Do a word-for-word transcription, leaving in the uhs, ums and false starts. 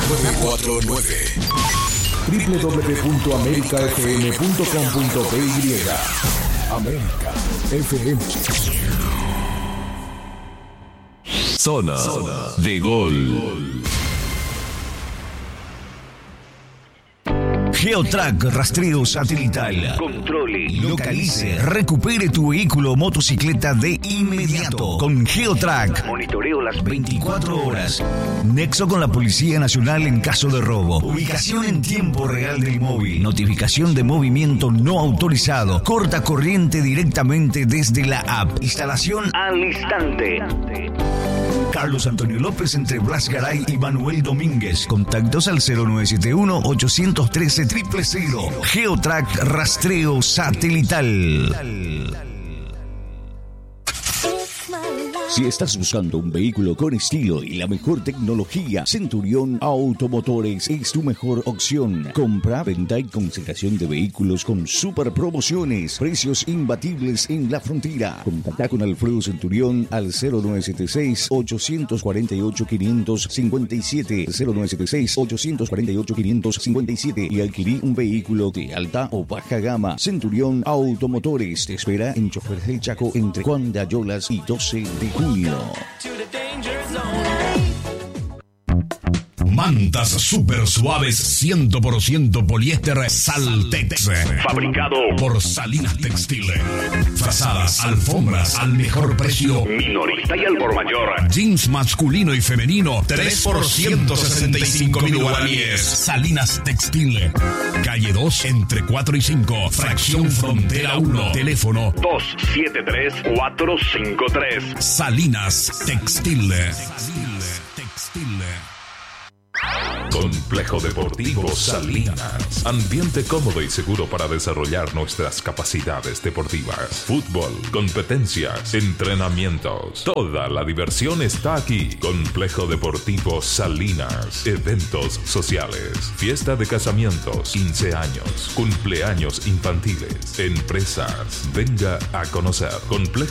nueve cuatro nueve. doble u doble u doble u punto america f m punto com punto p y. América F M. Zona de Gol. Geotrack rastreo satelital. Controle, localice, recupere tu vehículo o motocicleta de inmediato. Con Geotrack. Monitoreo las veinticuatro horas. Nexo con la Policía Nacional en caso de robo. Ubicación en tiempo real del móvil. Notificación de movimiento no autorizado. Corta corriente directamente desde la app. Instalación al instante. Carlos Antonio López entre Blas Garay y Manuel Domínguez. Contactos al cero nueve siete uno, ocho uno tres, cero cero cero. Geotrack rastreo satelital. Si estás buscando un vehículo con estilo y la mejor tecnología, Centurión Automotores es tu mejor opción. Compra, venta y consignación de vehículos con super promociones, precios imbatibles en la frontera. Contacta con Alfredo Centurión al cero nueve siete seis, ocho cuatro ocho, cinco cinco siete, cero nueve siete seis, ocho cuatro ocho, cinco cinco siete y adquirí un vehículo de alta o baja gama. Centurión Automotores te espera en Chofer del Chaco entre Juan de Ayolas y doce de julio. Mantas super suaves cien por ciento poliéster Saltex. Fabricado por Salinas Textiles. Frazadas, alfombras al mejor precio. Minorista y al por mayor. Jeans masculino y femenino tres por ciento sesenta y cinco mil guaraníes. Salinas Textiles. Calle dos entre cuatro y cinco. Fracción Frontera uno. Teléfono dos siete tres, cuatro cinco tres. Salinas Textiles. Salinas Textiles. Complejo Deportivo Salinas. Ambiente cómodo y seguro para desarrollar nuestras capacidades deportivas. Fútbol, competencias, entrenamientos. Toda la diversión está aquí. Complejo Deportivo Salinas. Eventos sociales. Fiesta de casamientos, quince años, cumpleaños infantiles, empresas. Venga a conocer. Complejo